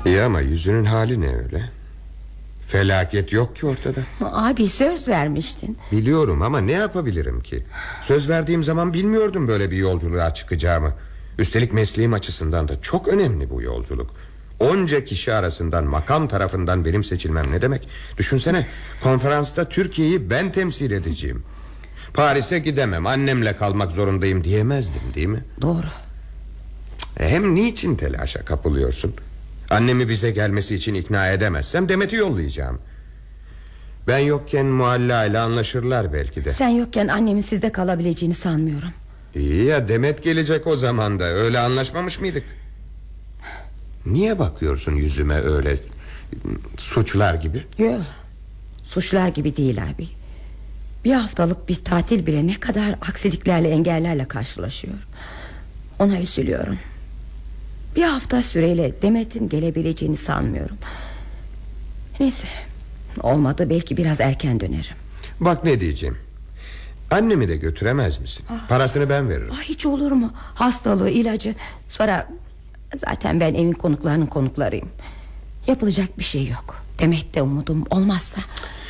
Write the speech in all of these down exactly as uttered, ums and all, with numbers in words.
İyi ama yüzünün hali ne öyle? Felaket yok ki ortada. Abi söz vermiştin. Biliyorum ama ne yapabilirim ki? Söz verdiğim zaman bilmiyordum böyle bir yolculuğa çıkacağımı. Üstelik mesleğim açısından da çok önemli bu yolculuk. Onca kişi arasından makam tarafından benim seçilmem ne demek? Düşünsene, konferansta Türkiye'yi ben temsil edeceğim. Paris'e gidemem, annemle kalmak zorundayım diyemezdim, değil mi? Doğru. Hem niçin telaşa kapılıyorsun? Annemi bize gelmesi için ikna edemezsem Demet'i yollayacağım. Ben yokken Mualla ile anlaşırlar belki de. Sen yokken annemin sizde kalabileceğini sanmıyorum. İyi ya, Demet gelecek o zaman da. Öyle anlaşmamış mıydık? Niye bakıyorsun yüzüme öyle suçlar gibi? Yok, suçlar gibi değil abi. Bir haftalık bir tatil bile ne kadar aksiliklerle, engellerle karşılaşıyor. Ona üzülüyorum. Bir hafta süreyle Demet'in gelebileceğini sanmıyorum. Neyse, olmadı, belki biraz erken dönerim. Bak ne diyeceğim. Annemi de götüremez misin? Ah. Parasını ben veririm. Ah, hiç olur mu? Hastalığı, ilacı. Sonra zaten ben evin konuklarının konuklarıyım. Yapılacak bir şey yok. Demet'te umudum olmazsa.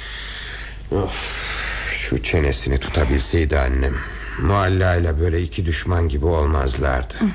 Of, şu çenesini tutabilseydi annem. Mualla ile böyle iki düşman gibi olmazlardı. Hı.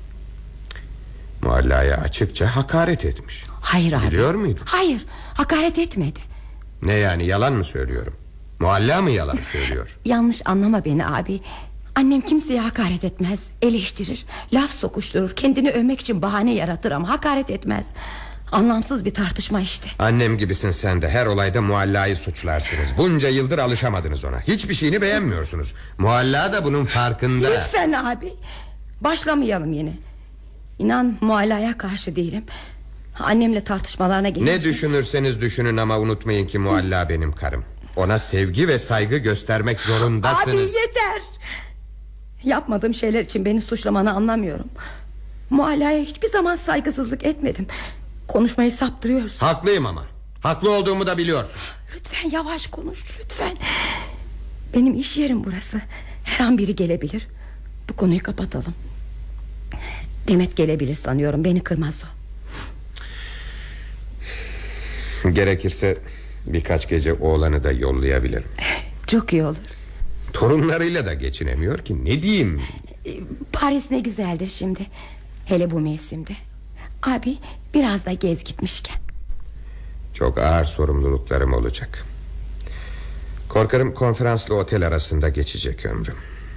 Mualla'ya açıkça hakaret etmiş. Hayır abi. Biliyor muydun? Hayır, hakaret etmedi. Ne yani, yalan mı söylüyorum? Mualla mı yalan söylüyor? Yanlış anlama beni abi. Annem kimseye hakaret etmez, eleştirir, laf sokuşturur, kendini övmek için bahane yaratır ama hakaret etmez. Anlamsız bir tartışma işte. Annem gibisin sen de, her olayda Mualla'yı suçlarsınız. Bunca yıldır alışamadınız ona. Hiçbir şeyini beğenmiyorsunuz. Mualla da bunun farkında. Lütfen abi, başlamayalım yine. İnan, Mualla'ya karşı değilim. Annemle tartışmalarına gelince... Ne düşünürseniz düşünün ama unutmayın ki Mualla benim karım. Ona sevgi ve saygı göstermek zorundasınız. Abi yeter. Yapmadığım şeyler için beni suçlamanı anlamıyorum. Mualla'ya hiçbir zaman saygısızlık etmedim. Konuşmayı saptırıyorsun. Haklıyım ama haklı olduğumu da biliyorsun. Lütfen yavaş konuş, lütfen. Benim iş yerim burası. Her an biri gelebilir. Bu konuyu kapatalım. Demet gelebilir sanıyorum, beni kırmaz o. Gerekirse birkaç gece oğlanı da yollayabilirim. Çok iyi olur. Torunlarıyla da geçinemiyor ki, ne diyeyim. Paris ne güzeldir şimdi, hele bu mevsimde. Abi biraz da gez gitmişken. Çok ağır sorumluluklarım olacak. Korkarım konferansla otel arasında geçecek ömrüm.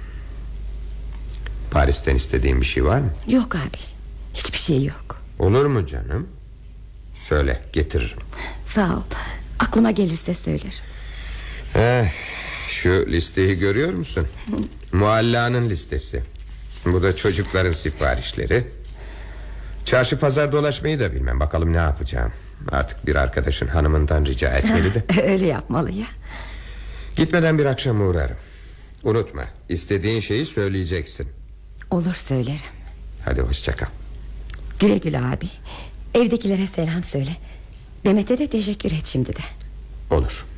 Paris'ten istediğin bir şey var mı? Yok abi, hiçbir şey yok. Olur mu canım? Söyle, getiririm. Sağ ol, aklıma gelirse söylerim. Eh, şu listeyi görüyor musun? Mualla'nın listesi. Bu da çocukların siparişleri. Çarşı pazar dolaşmayı da bilmem. Bakalım ne yapacağım. Artık bir arkadaşın hanımından rica etmeli de. Öyle yapmalı ya. Gitmeden bir akşam uğrarım. Unutma, istediğin şeyi söyleyeceksin. Olur, söylerim. Hadi hoşça kal. Güle güle abi. Evdekilere selam söyle. Demet'e de teşekkür et şimdi de. Olur.